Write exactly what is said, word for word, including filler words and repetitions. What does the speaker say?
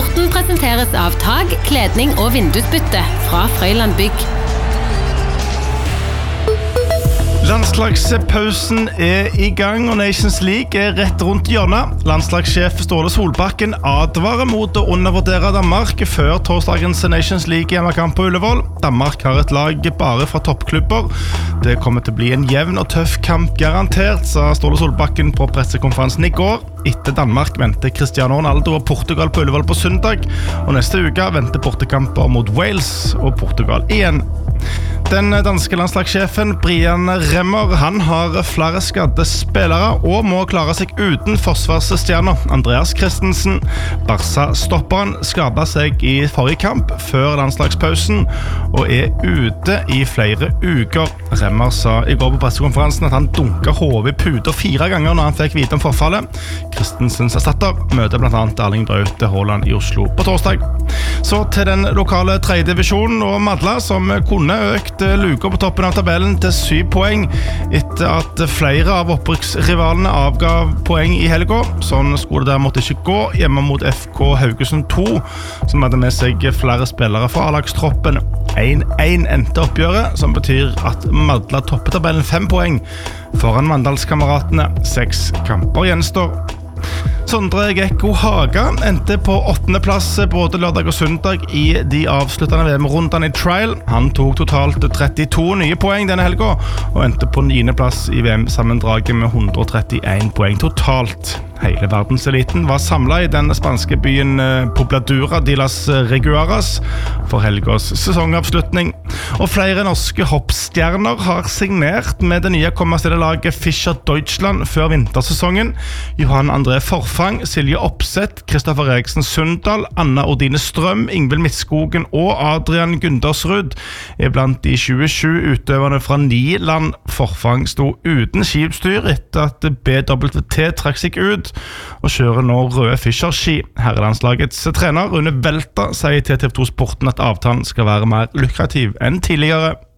Sporten presenteres av tag, kledning og vindusbytte fra Frøyland Bygg. Landslagspausen er i gang, og Nations League er rett rundt hjørnet. Landslagssjef Ståle Solbakken advarer mot å undervurdere Danmark før torsdagens Nations League-hjemmekamp på Ullevål. Danmark har et lag bare fra toppklubber. Det kommer til å bli en jevn og tøff kamp garantert, sa Ståle Solbakken på pressekonferansen i går. Etter Danmark venter Cristiano Ronaldo og Portugal på Ullevål på søndag, og neste uke venter bortekamper mot Wales og Portugal igjen. Den danske landslagssjefen Brian Remmer, han har flere skadde spillere og må klare seg uten forsvarsstjerner Andreas Christensen. Barca-stopperen skadet seg i forrige kamp før landslagspausen og er ute i flere uker. Remmer sa i går på pressekonferansen at han dunket hodet i puter fire ganger når han fikk vite om forfallet. Christensens erstatter møter blant annet Erling Braut Haaland i Oslo på torsdag. Så til den lokale tredje divisjonen og Madla, som kunne økt luka på toppen av tabellen til syv poeng etter at flere av opprykksrivalene avgav poeng i helga. Sånn skulle det derimot ikke gå hjemme mot F K Haugesund to, som hadde med seg flere spillere fra A-lagstroppen. én én endte oppgjøret, som betyr at Madla topper tabellen fem poeng foran Mandalskameratene. Seks kamper gjenstår. Sondre Gekko Haga endte på åttende plass både lørdag og søndag i de avsluttende V M-rundene i trial. Han tok totalt trettito nye poeng denne helga og endte på niende plass i V M-sammendraget med hundre og trettien poeng totalt. Hele verdenseliten var samlet i den spanske byen Pobladura de las Reguaras for helgas sesongavslutning. Og flere norske hoppstjerner har signert med det nye kommersielle laget Fischer Deutschland før vintersesongen. Johan André Forfang, Silje Opseth, Kristoffer Eriksen Sundal, Anna Ordine Strøm, Ingvild Midtskogen og Adrian Gundersrud er blant de tjuesju utøverne fra ni land. Forfang sto uten skiutstyr etter at B W T trakk seg ut og kjører nå røde Fischer-ski. Herrelandslagets trener Rune Velta sier til T V to Sporten at avtalen skal være mer lukrativ enn tidligere.